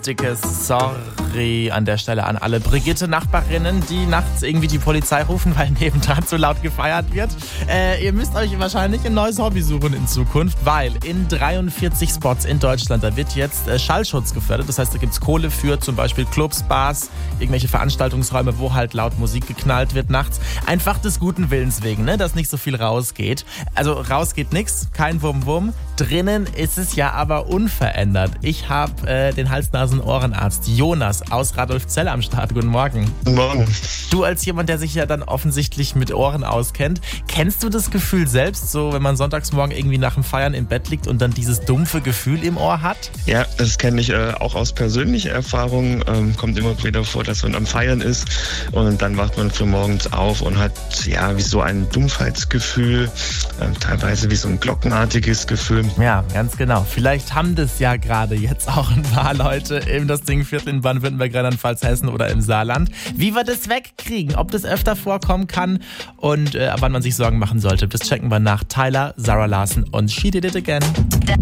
dickes Sorry an der Stelle an alle Brigitte-Nachbarinnen, die nachts irgendwie die Polizei rufen, weil nebendran zu laut gefeiert wird. Ihr müsst euch wahrscheinlich ein neues Hobby suchen in Zukunft, weil in 43 Spots in Deutschland, da wird jetzt Schallschutz gefördert. Das heißt, da gibt's Kohle für zum Beispiel Clubs, Bars, irgendwelche Veranstaltungsräume, wo halt laut Musik geknallt wird nachts. Einfach des guten Willens wegen, ne, dass nicht so viel rausgeht. Also raus geht nix, kein Wum-Wum. Drinnen ist es ja aber unverändert. Ich habe den Hals-Nasen-Ohrenarzt Jonas aus Radolfzell am Start. Guten Morgen. Guten Morgen. Du als jemand, der sich ja dann offensichtlich mit Ohren auskennt, kennst du das Gefühl selbst, so wenn man sonntags morgen irgendwie nach dem Feiern im Bett liegt und dann dieses dumpfe Gefühl im Ohr hat? Ja, das kenne ich auch aus persönlicher Erfahrung. Kommt immer wieder vor, dass man am Feiern ist und dann wacht man früh morgens auf und hat ja wie so ein Dumpfheitsgefühl, teilweise wie so ein glockenartiges Gefühl. Ja, ganz genau. Vielleicht haben das ja gerade jetzt auch ein paar Leute im das Dingviertel in Baden-Württemberg, Rheinland-Pfalz, Hessen oder im Saarland. Wie wir das wegkriegen, ob das öfter vorkommen kann und ab wann man sich Sorgen machen sollte, das checken wir nach Tyler, Zara Larsson und She Did It Again.